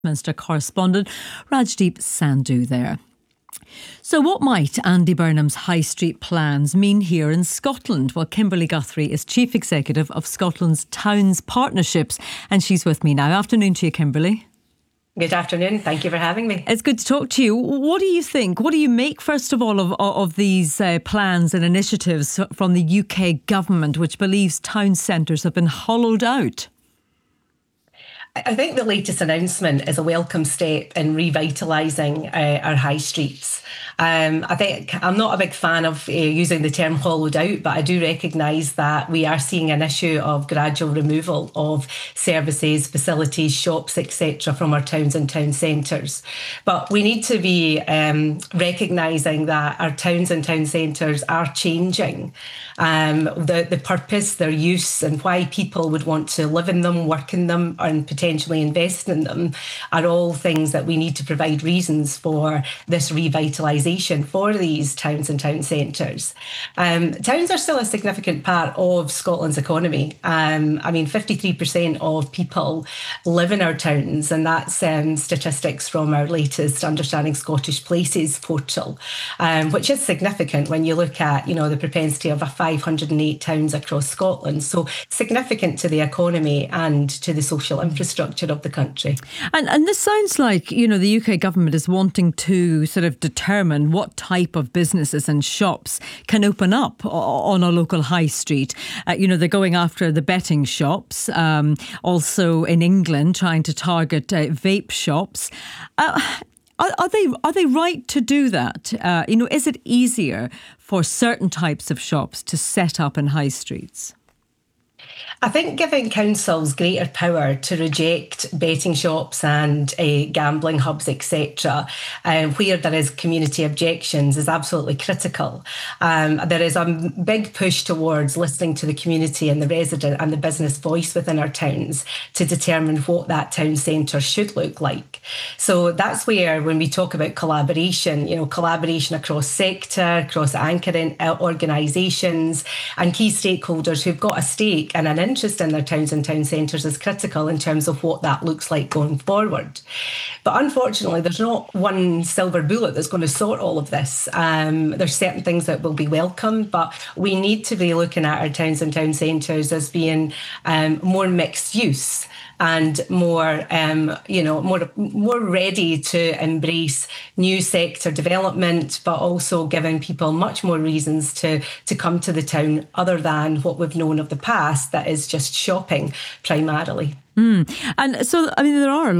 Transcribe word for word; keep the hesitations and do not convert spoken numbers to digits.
Westminster correspondent Rajdeep Sandhu there. So what might Andy Burnham's High Street plans mean here in Scotland? Well, Kimberly Guthrie is Chief Executive of Scotland's Towns Partnerships, and she's with me now. Afternoon to you, Kimberly. Good afternoon. Thank you for having me. It's good to talk to you. What do you think? What do you make, first of all, of, of these uh, plans and initiatives from the U K government, which believes town centres have been hollowed out? I think the latest announcement is a welcome step in revitalising uh, our high streets. Um, I think I'm not a big fan of uh, using the term hollowed out, but I do recognise that we are seeing an issue of gradual removal of services, facilities, shops, et cetera from our towns and town centres. But we need to be um, recognising that our towns and town centres are changing. Um, the, the purpose, their use and why people would want to live in them, work in them and potentially invest in them are all things that we need to provide reasons for this revitalisation for these towns and town centres. Um, towns are still a significant part of Scotland's economy. Um, I mean, fifty-three percent of people live in our towns, and that's um, statistics from our latest Understanding Scottish Places portal, um, which is significant when you look at, you know, the propensity of five hundred eight towns across Scotland. So significant to the economy and to the social infrastructure of the country. And and this sounds like, you know, the U K government is wanting to sort of determine what type of businesses and shops can open up on a local high street. Uh, you know, they're going after the betting shops, um, also in England trying to target uh, vape shops. Uh, Are, are they are they right to do that? Uh, you know, is it easier for certain types of shops to set up in high streets? I think giving councils greater power to reject betting shops and uh, gambling hubs, et cetera, uh, where there is community objections is absolutely critical. Um, there is a big push towards listening to the community and the resident and the business voice within our towns to determine what that town centre should look like. So that's where, when we talk about collaboration, you know, collaboration across sector, across anchoring organisations and key stakeholders who've got a stake and an interest in their towns and town centres is critical in terms of what that looks like going forward. But unfortunately, there's not one silver bullet that's going to sort all of this. Um, there's certain things that will be welcome, but we need to be looking at our towns and town centres as being um, more mixed use and more, um, you know, more more ready to embrace new sector development, but also giving people much more reasons to to come to the town other than what we've known of the past, that is just shopping primarily. Mm. And so, I mean, there are